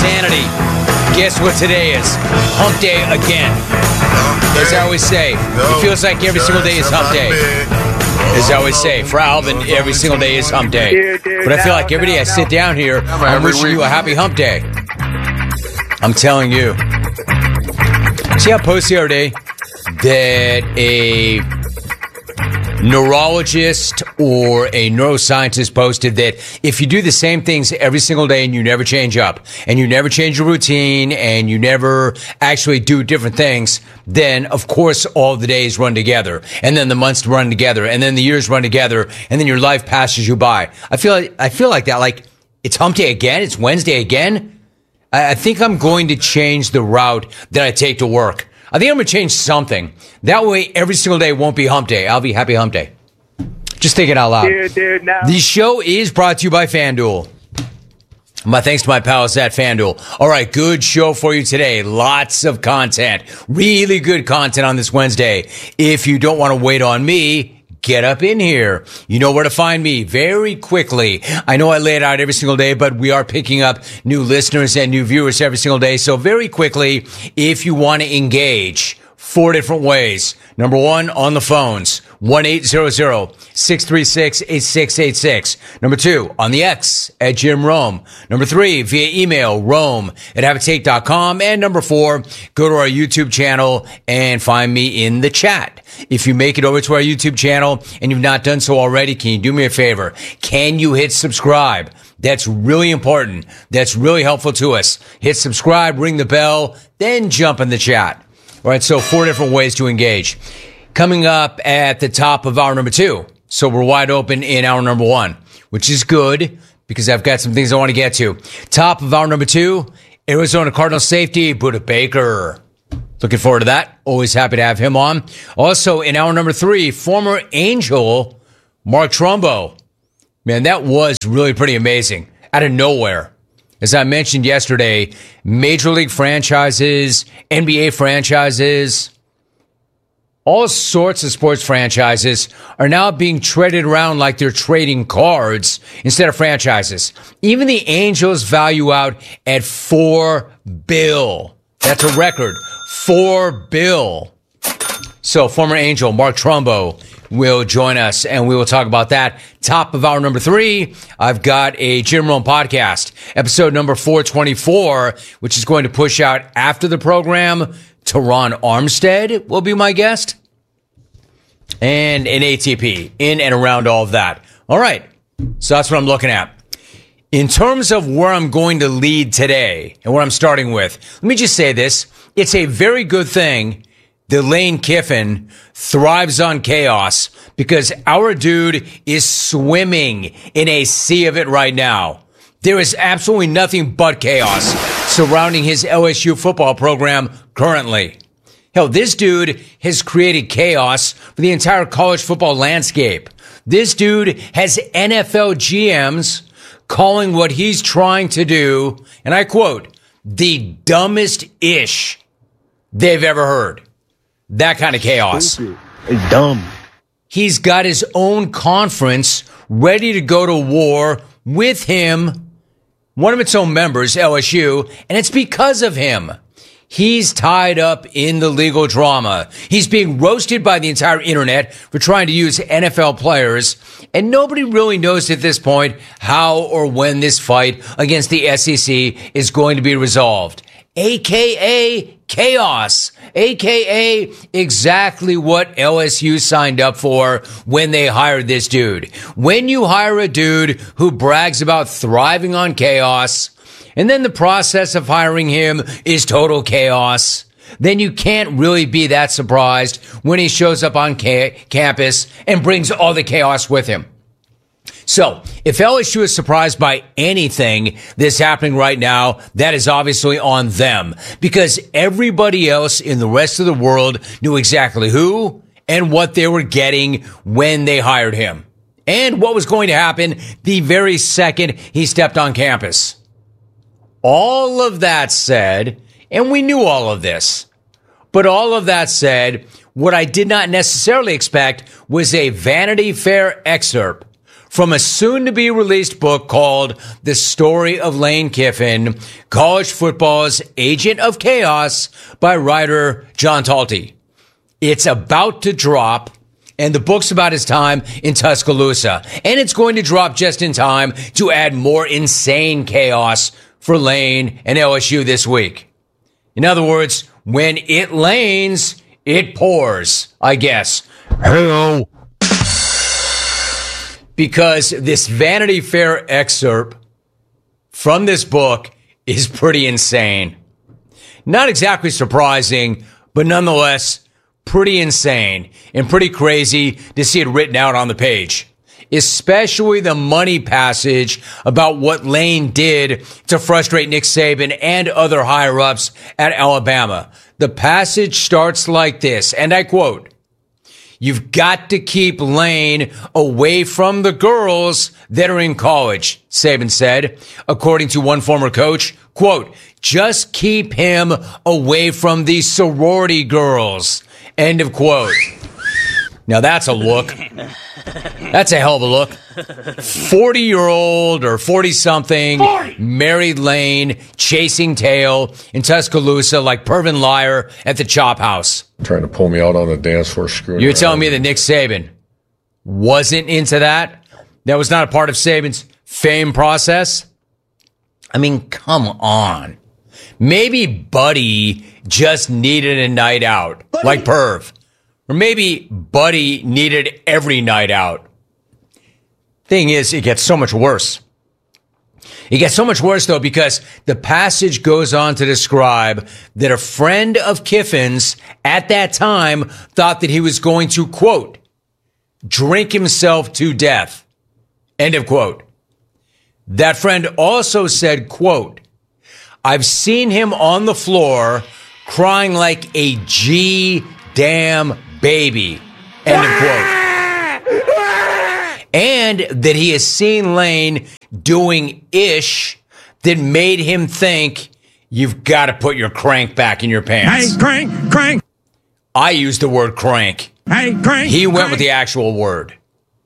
insanity. Guess what today is? Hump day again. As I always say, it feels like every single day is hump day. As I always say, for Alvin, every single day is hump day. But I feel like every day I sit down here, I'm wishing you a happy hump day. I'm telling you. See, I posted the other day that a neurologist or a neuroscientist posted that if you do the same things every single day and you never change up and you never change your routine and you never actually do different things, then of course all the days run together and then the months run together and then the years run together and then your life passes you by. I feel like that. Like, it's hump day again. It's Wednesday again. I think I'm going to change the route that I take to work. I think I'm going to change something. That way, every single day won't be hump day. I'll be happy hump day. Just thinking out loud. Dude, no. The show is brought to you by FanDuel. My thanks to my pals at FanDuel. All right, good show for you today. Lots of content. Really good content on this Wednesday. If you don't want to wait on me, get up in here. You know where to find me very quickly. I know I lay it out every single day, but we are picking up new listeners and new viewers every single day. So very quickly, if you want to engage, 4 different ways. Number one, on the phones, 1-800-636-8686. Number two, on the X at Jim Rome. Number three, via email, rome@haveatake.com. And number four, go to our YouTube channel and find me in the chat. If you make it over to our YouTube channel and you've not done so already, can you do me a favor? Can you hit subscribe? That's really important. That's really helpful to us. Hit subscribe, ring the bell, then jump in the chat. All right, so 4 different ways to engage. Coming up at the top of hour number 2. So we're wide open in hour number 1, which is good because I've got some things I want to get to. Top of hour number 2, Arizona Cardinals safety, Budda Baker. Looking forward to that. Always happy to have him on. Also, in hour number 3, former Angel, Mark Trumbo. Man, that was really pretty amazing. Out of nowhere. As I mentioned yesterday, Major League franchises, NBA franchises, all sorts of sports franchises are now being traded around like they're trading cards instead of franchises. Even the Angels value out at $4 billion. That's a record. $4 billion. So former Angel Mark Trumbo will join us, and we will talk about that. Top of hour number 3, I've got a Jim Rome podcast, episode number 424, which is going to push out after the program. Teron Armstead will be my guest, and an ATP in and around all of that. All right, so that's what I'm looking at. In terms of where I'm going to lead today and what I'm starting with, let me just say this. It's a very good thing that Lane Kiffin thrives on chaos because our dude is swimming in a sea of it right now. There is absolutely nothing but chaos surrounding his LSU football program currently. Hell, this dude has created chaos for the entire college football landscape. This dude has NFL GMs calling what he's trying to do, and I quote, the dumbest ish they've ever heard. That kind of chaos. It's dumb. He's got his own conference ready to go to war with him, one of its own members, LSU, and it's because of him. He's tied up in the legal drama. He's being roasted by the entire internet for trying to use NFL players, and nobody really knows at this point how or when this fight against the SEC is going to be resolved. AKA chaos, AKA exactly what LSU signed up for when they hired this dude. When you hire a dude who brags about thriving on chaos, and then the process of hiring him is total chaos, then you can't really be that surprised when he shows up on campus and brings all the chaos with him. So, if LSU is surprised by anything that's happening right now, that is obviously on them, because everybody else in the rest of the world knew exactly who and what they were getting when they hired him, and what was going to happen the very second he stepped on campus. All of that said, and we knew all of this, but all of that said, what I did not necessarily expect was a Vanity Fair excerpt from a soon-to-be-released book called The Story of Lane Kiffin, College Football's Agent of Chaos by writer John Talty. It's about to drop, and the book's about his time in Tuscaloosa, and it's going to drop just in time to add more insane chaos for Lane and LSU this week. In other words, when it lanes, it pours, I guess. Hello. Because this Vanity Fair excerpt from this book is pretty insane. Not exactly surprising, but nonetheless pretty insane and pretty crazy to see it written out on the page. Especially the money passage about what Lane did to frustrate Nick Saban and other higher-ups at Alabama. The passage starts like this, and I quote, "You've got to keep Lane away from the girls that are in college," Saban said, according to one former coach. Quote, "Just keep him away from the sorority girls." End of quote. Now that's a look. That's a hell of a look. 40-year-old or 40-something married Lane chasing tail in Tuscaloosa like Pervin Liar at the Chop House. Trying to pull me out on the dance floor, screwing You're around. telling me that Nick Saban wasn't into that? That was not a part of Saban's fame process? I mean, come on. Maybe Buddy just needed a night out, like Perv. Or maybe Buddy needed every night out. Thing is, it gets so much worse. It gets so much worse, though, because the passage goes on to describe that a friend of Kiffin's at that time thought that he was going to, quote, drink himself to death, end of quote. That friend also said, quote, "I've seen him on the floor crying like a G-damn baby," end of quote. And that he has seen Lane doing ish that made him think, you've got to put your crank back in your pants. Hey, crank. I used the word crank. Hey, crank. He went with the actual word.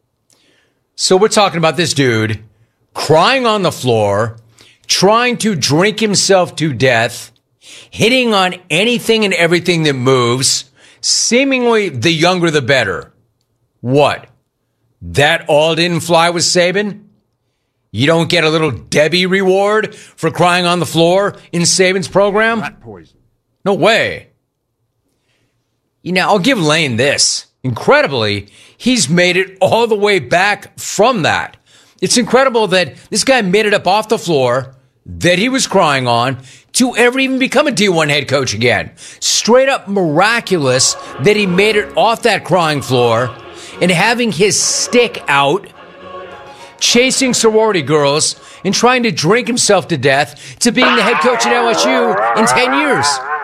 So we're talking about this dude crying on the floor, trying to drink himself to death, hitting on anything and everything that moves, seemingly the younger the better. What? That all didn't fly with Saban? You don't get a little Debbie reward for crying on the floor in Saban's program? Rat poison. No way. You know, I'll give Lane this. Incredibly, he's made it all the way back from that. It's incredible that this guy made it up off the floor that he was crying on to ever even become a D1 head coach again. Straight up miraculous that he made it off that crying floor and having his stick out, chasing sorority girls and trying to drink himself to death to being the head coach at LSU in 10 years.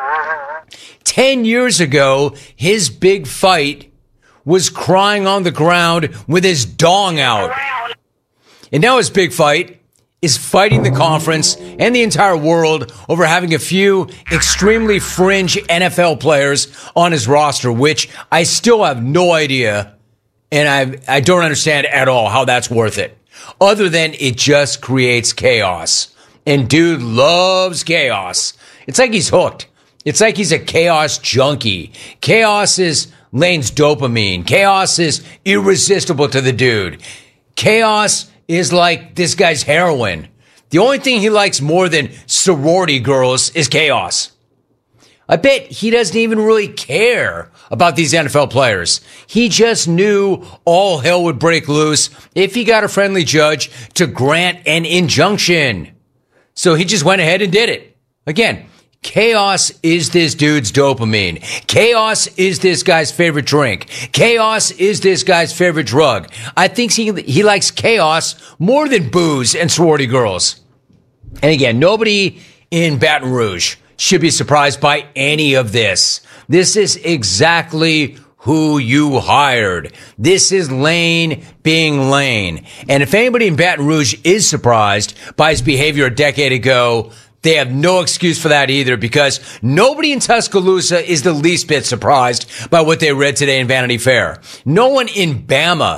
10 years ago, his big fight was crying on the ground with his dong out. And now his big fight is fighting the conference and the entire world over having a few extremely fringe NFL players on his roster, which I still have no idea, and I don't understand at all how that's worth it, other than it just creates chaos. And dude loves chaos. It's like he's hooked. It's like he's a chaos junkie. Chaos is Lane's dopamine. Chaos is irresistible to the dude. Chaos is like this guy's heroin. The only thing he likes more than sorority girls is chaos. I bet he doesn't even really care about these NFL players. He just knew all hell would break loose if he got a friendly judge to grant an injunction. So he just went ahead and did it. Again, chaos is this dude's dopamine. Chaos is this guy's favorite drink. Chaos is this guy's favorite drug. I think he likes chaos more than booze and sorority girls. And again, nobody in Baton Rouge should be surprised by any of this. This is exactly who you hired. This is Lane being Lane. And if anybody in Baton Rouge is surprised by his behavior a decade ago, they have no excuse for that either, because nobody in Tuscaloosa is the least bit surprised by what they read today in Vanity Fair. No one in Bama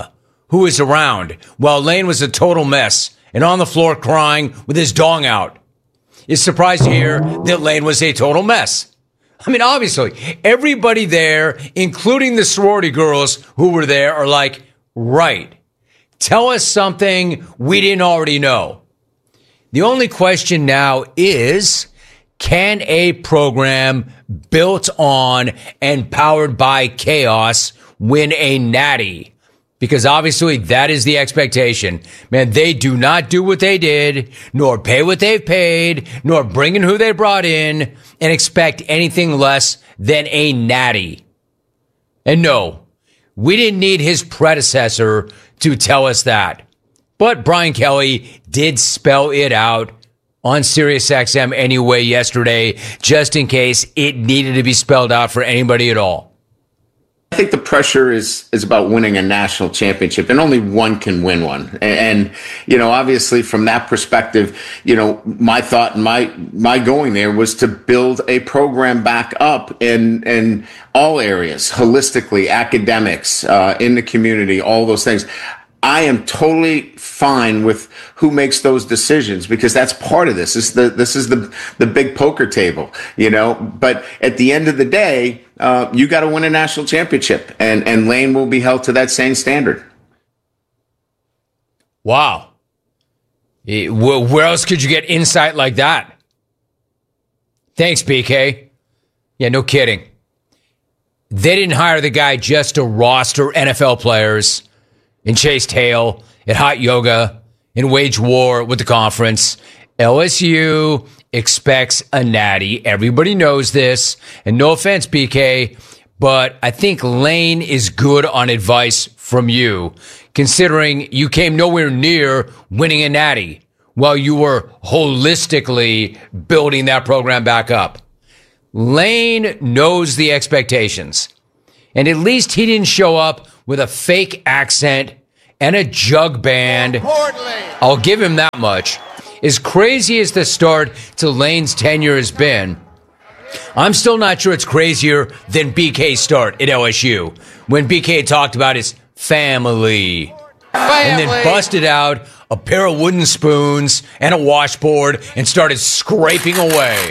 who was around while Lane was a total mess and on the floor crying with his dong out. It's surprised to hear that Lane was a total mess. I mean, obviously, everybody there, including the sorority girls who were there, are like, right, tell us something we didn't already know. The only question now is, can a program built on and powered by chaos win a natty? Because obviously that is the expectation. Man, they do not do what they did, nor pay what they've paid, nor bring in who they brought in, and expect anything less than a natty. And no, we didn't need his predecessor to tell us that. But Brian Kelly did spell it out on SiriusXM anyway yesterday, just in case it needed to be spelled out for anybody at all. I think the pressure is about winning a national championship, and only one can win one. And obviously from that perspective, my thought and my going there was to build a program back up in all areas, holistically, academics, in the community, all those things. I am totally fine with who makes those decisions, because that's part of this. This is the big poker table, But at the end of the day, you got to win a national championship, and Lane will be held to that same standard. Wow. Where else could you get insight like that? Thanks, BK. Yeah, no kidding. They didn't hire the guy just to roster NFL players and chase tail at hot yoga and wage war with the conference. LSU expects a natty. Everybody knows this. And no offense, BK, but I think Lane is good on advice from you, considering you came nowhere near winning a natty while you were holistically building that program back up. Lane knows the expectations. And at least he didn't show up with a fake accent and a jug band. I'll give him that much. As crazy as the start to Lane's tenure has been, I'm still not sure it's crazier than BK's start at LSU, when BK talked about his family. And then busted out a pair of wooden spoons and a washboard and started scraping away.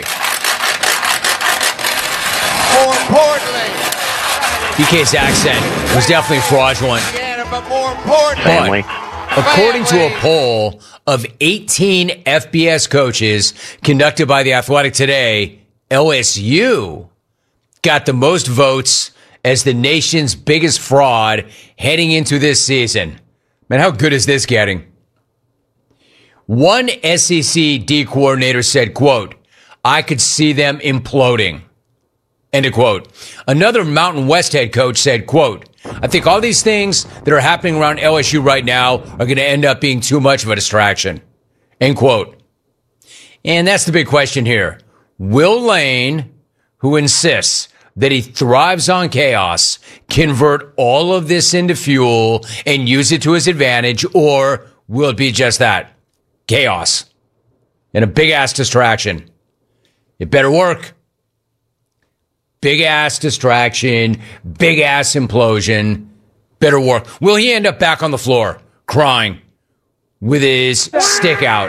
More importantly, BK's accent was definitely fraudulent. but more importantly, But according to a poll of 18 FBS coaches conducted by The Athletic today, LSU got the most votes as the nation's biggest fraud heading into this season. Man, how good is this getting? One SEC D coordinator said, quote, "I could see them imploding." End of quote. Another Mountain West head coach said, quote, "I think all these things that are happening around LSU right now are going to end up being too much of a distraction." End quote. And that's the big question here. Will Lane, who insists that he thrives on chaos, convert all of this into fuel and use it to his advantage, or will it be just that? Chaos and a big-ass distraction? It better work. Big-ass distraction, big-ass implosion. Better work. Will he end up back on the floor crying with his stick out?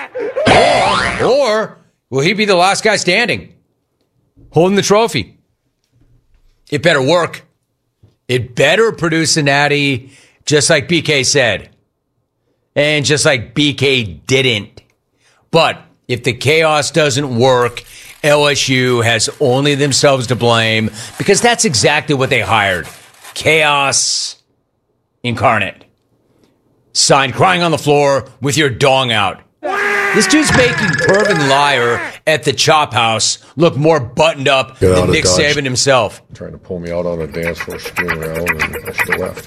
Or will he be the last guy standing, holding the trophy? It better work. It better produce a natty, just like BK said. And just like BK didn't. But if the chaos doesn't work, LSU has only themselves to blame, because that's exactly what they hired. Chaos incarnate. Signed, crying on the floor with your dong out. This dude's making Pervin Liar at the Chop House look more buttoned up than Nick Saban himself. Trying to pull me out on a dance floor, screwing around, and I still left.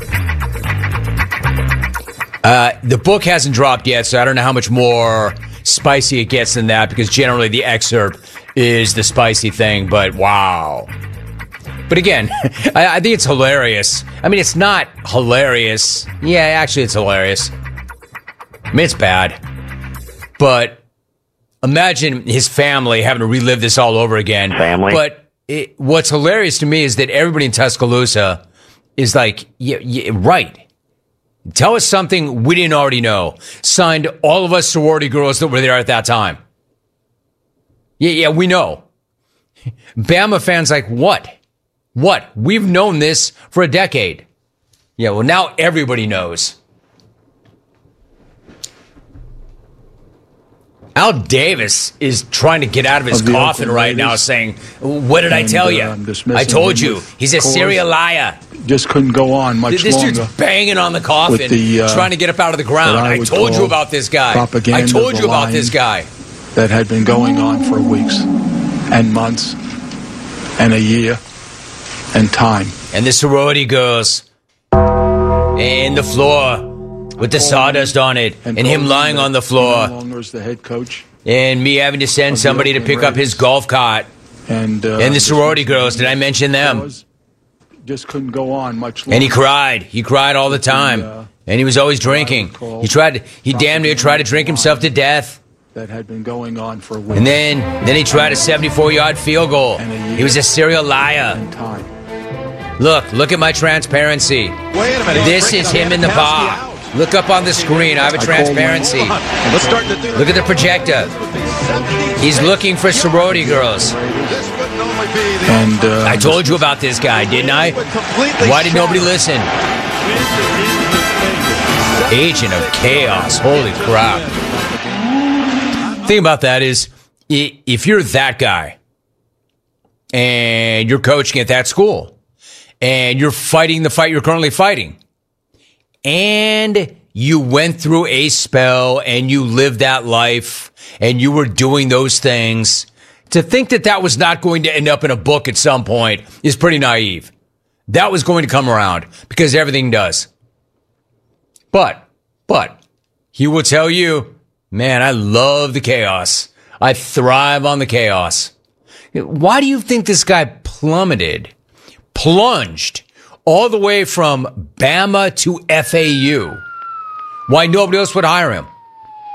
The book hasn't dropped yet, so I don't know how much more spicy it gets than that, because generally the excerpt is the spicy thing, but wow. But again, I think it's hilarious. I mean, it's not hilarious. Yeah, actually, it's hilarious. I mean, it's bad. But imagine his family having to relive this all over again. But what's hilarious to me is that everybody in Tuscaloosa is like, yeah, right. Tell us something we didn't already know. Signed all of us sorority girls that were there at that time. Yeah, we know. Bama fans like, what? What? We've known this for a decade. Yeah, well, now everybody knows. Al Davis is trying to get out of his coffin right now saying, what did I tell you? I told you. He's a serial liar. Just couldn't go on much this longer. This dude's banging on the coffin, trying to get up out of the ground. I told you about this guy. I told you about this guy. That had been going on for weeks and months and a year and time. And the sorority girls and the floor with the sawdust on it, and him lying on the floor, no longer as the head coach, and me having to send somebody to pick up his golf cart, and the sorority girls. Did I mention them? Just couldn't go on much longer. And he cried all the time, and he was always drinking. He damn near tried to drink himself to death. That had been going on for weeks. And then he tried a 74-yard field goal. He was a serial liar. Look at my transparency. Wait a minute. This is him in the bar. Look up on the screen. I have a transparency. Let's start to do Look at the projector. He's looking for sorority girls. And I told you about this guy, didn't I? Why did nobody listen? Agent of Chaos. Holy crap. The thing about that is, if you're that guy and you're coaching at that school and you're fighting the fight you're currently fighting, and you went through a spell and you lived that life and you were doing those things, to think that that was not going to end up in a book at some point is pretty naive. That was going to come around because everything does. But he will tell you, man, I love the chaos. I thrive on the chaos. Why do you think this guy plunged all the way from Bama to FAU? Why nobody else would hire him?